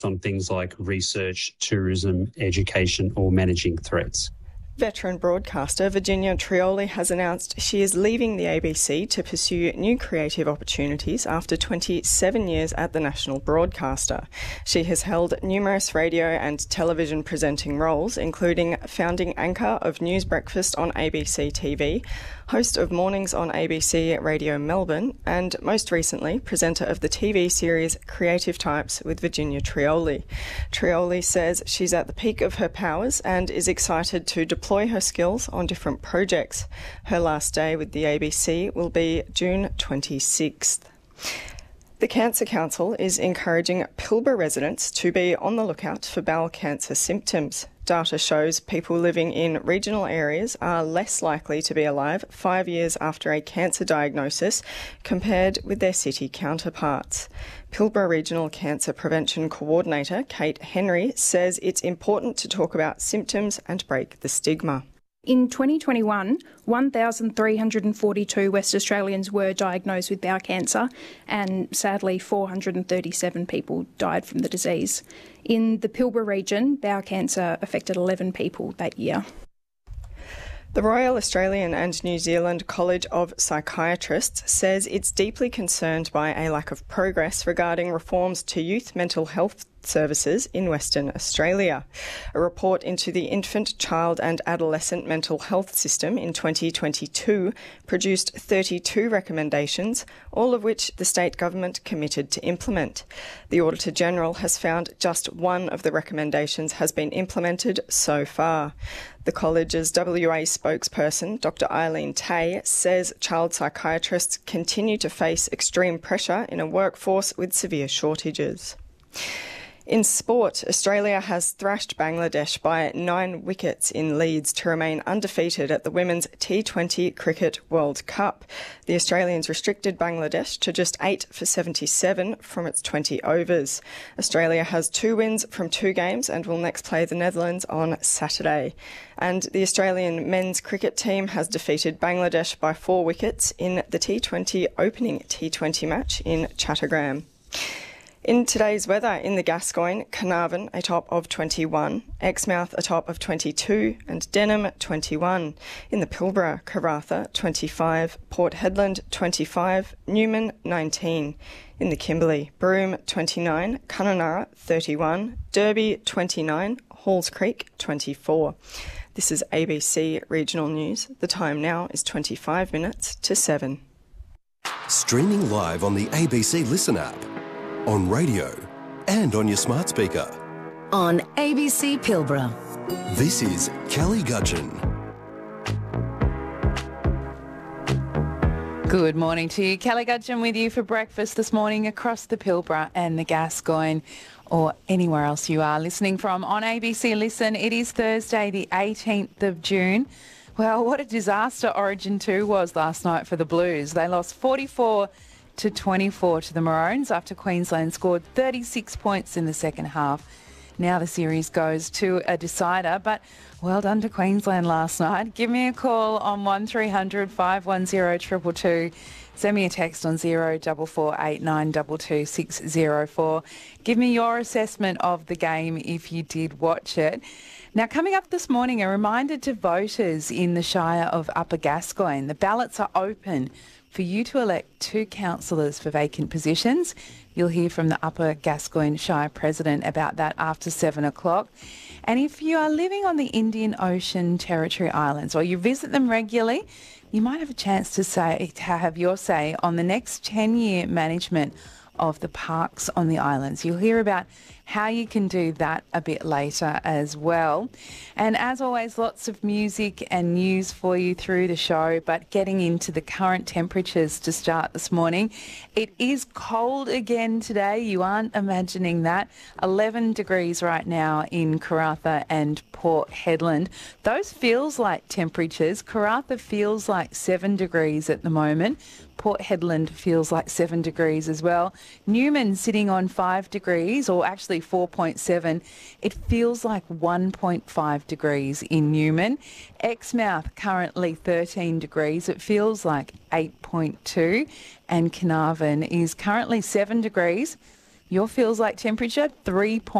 on things like research, tourism, education, or managing threats. Veteran broadcaster Virginia Trioli has announced she is leaving the ABC to pursue new creative opportunities after 27 years at the national broadcaster. She has held numerous radio and television presenting roles, including founding anchor of News Breakfast on ABC TV, host of Mornings on ABC Radio Melbourne, and most recently, presenter of the TV series Creative Types with Virginia Trioli. Trioli says she's at the peak of her powers and is excited to deploy her skills on different projects. Her last day with the ABC will be June 26th. The Cancer Council is encouraging Pilbara residents to be on the lookout for bowel cancer symptoms. Data shows people living in regional areas are less likely to be alive 5 years after a cancer diagnosis compared with their city counterparts. Pilbara Regional Cancer Prevention Coordinator Kate Henry says it's important to talk about symptoms and break the stigma. In 2021, 1,342 West Australians were diagnosed with bowel cancer, and sadly 437 people died from the disease. In the Pilbara region, bowel cancer affected 11 people that year. The Royal Australian and New Zealand College of Psychiatrists says it's deeply concerned by a lack of progress regarding reforms to youth mental health services in Western Australia. A report into the infant, child and adolescent mental health system in 2022 produced 32 recommendations, all of which the state government committed to implement. The Auditor-General has found just one of the recommendations has been implemented so far. The college's WA spokesperson, Dr Eileen Tay, says child psychiatrists continue to face extreme pressure in a workforce with severe shortages. In sport, Australia has thrashed Bangladesh by 9 wickets in Leeds to remain undefeated at the Women's T20 Cricket World Cup. The Australians restricted Bangladesh to just 8 for 77 from its 20 overs. Australia has 2 wins from 2 games and will next play the Netherlands on Saturday. And the Australian men's cricket team has defeated Bangladesh by 4 wickets in the T20 opening T20 match in Chattogram. In today's weather, in the Gascoyne, Carnarvon a top of 21, Exmouth a top of 22 and Denham 21. In the Pilbara, Karratha 25, Port Hedland 25, Newman 19. In the Kimberley, Broome 29, Kununurra 31, Derby 29, Halls Creek 24. This is ABC Regional News. The time now is 25 minutes to 7. Streaming live on the ABC Listen app, on radio and on your smart speaker. On ABC Pilbara. This is Kelly Gudgeon. Good morning to you. Kelly Gudgeon with you for breakfast this morning across the Pilbara and the Gascoyne, or anywhere else you are listening from on ABC Listen. It is Thursday the 18th of June. Well, what a disaster Origin 2 was last night for the Blues. They lost 44-24 to the Maroons after Queensland scored 36 points in the second half. Now the series goes to a decider, but well done to Queensland last night. Give me a call on 1300 510 222. Send me a text on 0448922604. 604. Give me your assessment of the game if you did watch it. Now, coming up this morning, a reminder to voters in the Shire of Upper Gascoyne. The ballots are open for you to elect 2 councillors for vacant positions. You'll hear from the Upper Gascoyne Shire President about that after 7 o'clock. And if you are living on the Indian Ocean Territory Islands or you visit them regularly, you might have a chance to have your say on the next 10-year management of the parks on the islands. You'll hear about how you can do that a bit later as well. And as always, lots of music and news for you through the show, but getting into the current temperatures to start this morning. It is cold again today. You aren't imagining that. 11 degrees right now in Karratha and Port Hedland. Those feels like temperatures. Karratha feels like 7 degrees at the moment. Port Hedland feels like 7 degrees as well. Newman sitting on 5 degrees, or actually 4.7. It feels like 1.5 degrees in Newman. Exmouth currently 13 degrees. It feels like 8.2. And Carnarvon is currently 7 degrees. Your feels like temperature, 3.